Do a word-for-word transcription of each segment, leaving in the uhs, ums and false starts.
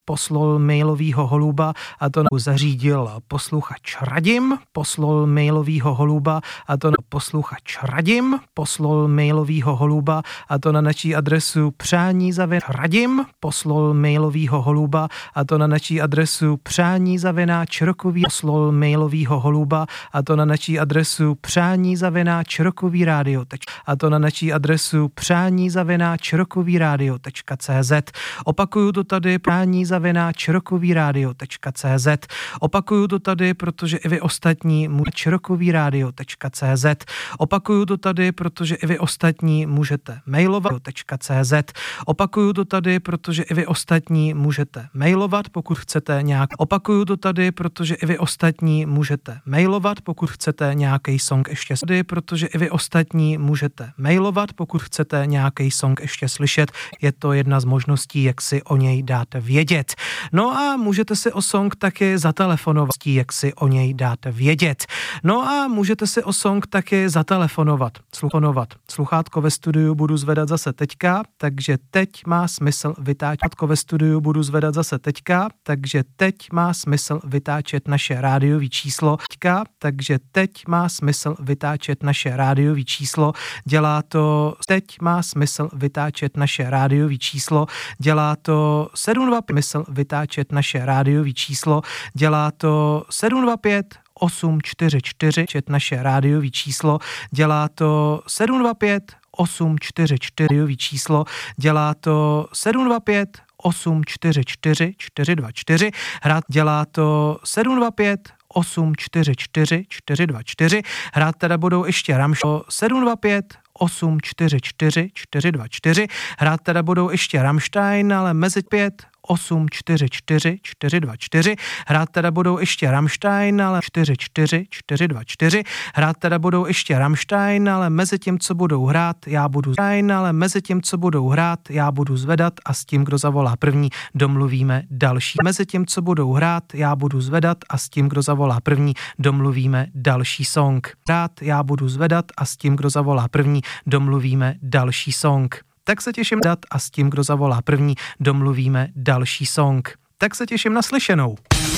poslal mailovýho holuba a to zařídil posluchač Radim, poslal mailovýho holuba a to posluchač Radim, poslal mailovýho holuba a to na naší adresu přání zavináč Radim, poslal mailovýho holuba a to na naší adresu přání zavináč rokový, poslal mailovýho holuba a to na naší adresu přání zavináč rokový rádio a to na naší adresu přání zavináč rokový rádio tečka cé zet. Opakuju to tady přání zavináč rokový rádio tečka cé zet. Opakuju to tady, protože i vy ostatní můžete rokový rádio tečka cé zet. Opakuju to tady, protože i vy ostatní můžete mailovat tečka cé zet. Opakuju to tady, protože i vy ostatní můžete mailovat, pokud chcete nějak. Opakuju to tady, protože i vy ostatní můžete mailovat, pokud chcete nějaký song ještě tady, protože i vy ostatní můžete mailovat, pokud chcete nějaký song ještě slyšet. Je to jedna z možností, jak si o něj dáte vědět. No a můžete si o song taky zatelefonovat, jak si o něj dáte vědět. No a můžete si o song taky zatelefonovat, sluchonovat. Sluchátko ve studiu budu zvedat zase teďka, takže teď má smysl vytáčet. Sluchátko ve studiu budu zvedat zase teďka, takže teď má smysl vytáčet naše rádiový číslo. Teďka, takže teď má smysl vytáčet naše rádiový číslo. Dělá to, teď má smysl vytáčet naše rádiový číslo. Dělá to sedm dva pět, smysl vytáčet naše rádiový číslo. Dělá to sedm dva pět osm čtyři čtyři, čet naše rádiový číslo. Dělá to sedm dva pět osm čtyři čtyři číslo. Dělá to sedm dva pět osm čtyři čtyři čtyři dva čtyři. Hrát dělá to sedm dva pět osm čtyři čtyři čtyři dva čtyři. Hrát teda budou ještě Rammstein sedm dva pět osm čtyři čtyři čtyři dva čtyři. Hrát teda budou ještě Rammstein, ale mezi pět osm čtyři čtyři čtyři dva čtyři. Hrát teda budou ještě Rammstein, ale čtyři čtyři čtyři dva čtyři. Hrát teda budou ještě Rammstein, ale mezi tím, co budou hrát, já budu Rammstein, ale mezi tím, co budou hrát, já budu zvedat a s tím, kdo zavolá první, domluvíme další. Mezi tím, co budou hrát, já budu zvedat a s tím, kdo zavolá první, domluvíme další song. Hrát, já budu zvedat a s tím, kdo zavolá první, domluvíme další song. Tak se těším dat a s tím, kdo zavolá první, domluvíme další song. Tak se těším na slyšenou.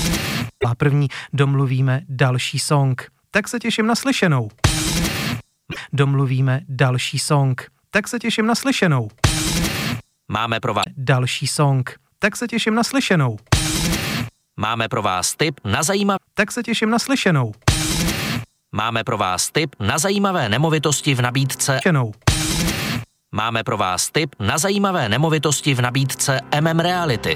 A první domluvíme další song. Tak se těším na slyšenou. Domluvíme další song. Tak se těším na slyšenou. Máme pro vás další song. Tak se těším na slyšenou. Máme pro vás tip na zajímavé. Tak se těším na slyšenou. Máme pro vás tip na zajímavé nemovitosti v nabídce. Slyšenou. Máme pro vás tip na zajímavé nemovitosti v nabídce M M Reality.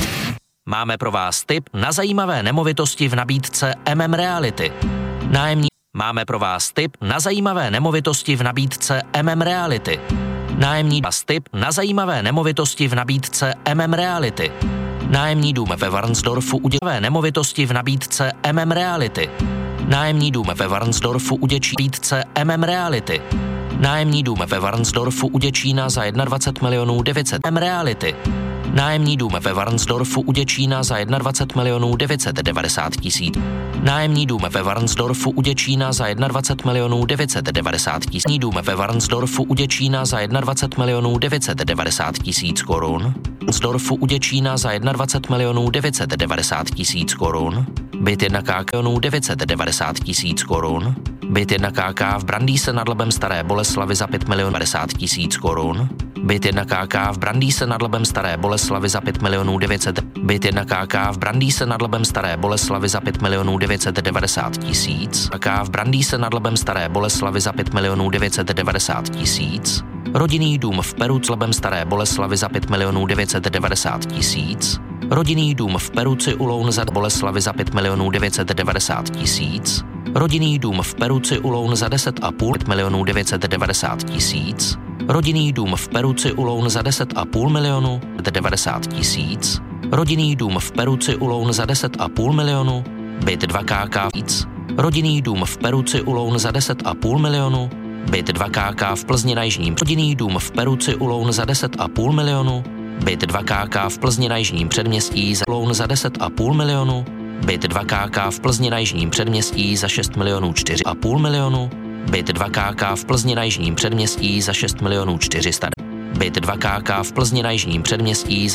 Máme pro vás tip na zajímavé nemovitosti v nabídce M M Reality. Nájemní. Máme pro vás tip na zajímavé nemovitosti v nabídce M M Reality. Nájemní vás tip na zajímavé nemovitosti v nabídce M M Reality. Nájemní dům ve Varnsdorfu udělavé nemovitosti v nabídce M M Reality. Nájemní dům ve Varnsdorfu u Děčína M M Reality. Nájemní dům ve Varnsdorfu u Děčína za dvacet jedna milionů devět set M Reality. Nájemní dům ve Varnsdorfu u Děčína za dvacet jedna milionů devět set devadesát tisíc. Nájemní dům ve Varnsdorfu u Děčína za dvacet jedna milionů devět set devadesát tisíc. Nájemní dům ve Varnsdorfu u Děčína za dvacet jedna milionů devět set devadesát tisíc korun. Varnsdorfu u Děčína za dvacet jedna milionů devět set devadesát tisíc korun. Byt jedna K milionů devět set devadesát tisíc korun. Byt jedna K K v Brandýse nad Labem Staré Boleslavi za pět milionů devadesát tisíc korun. Byt jedna K K v Brandýse nad Labem Staré Boleslavi za pět milionů devět set. Byt jedna K K v Brandýse nad Labem Staré Boleslavi za pět milionů devět set devadesát tisíc. K v Brandýse nad Labem Staré Boleslavi za pět milionů devět set devadesát tisíc. Rodinný dům v Peruc Labem Staré Boleslavi za pět milionů devět set devadesát tisíc. Rodinný dům v Peruci u Loun za Boleslavi za pět milionů devět set devadesát tisíc. Rodinný dům v Peruci u Loun za deset a půl milionů devět set devadesát tisíc. Rodinný dům v Peruci u Loun za deset a půl milionu devadesát tisíc. Rodinný dům v Peruci u Loun za deset a půl milionu. Byt dva K K víc. Rodinný dům v Peruci u Loun za deset a půl milionu. Byt dva K K v Plzni na Jižním. Rodinný dům v Peruci u Loun za deset a půl milionu. Byt dva K K v Plzni na Jižním předměstí za Loun za deset a půl milionu. Byt dva K K v Plzni na Jižním předměstí za šest milionů čtyři a půl milionu. Byt dva K K v Plzni na Jižním předměstí za šest milionů čtyři sta. Byt dva K K v Plzni na Jižním předměstí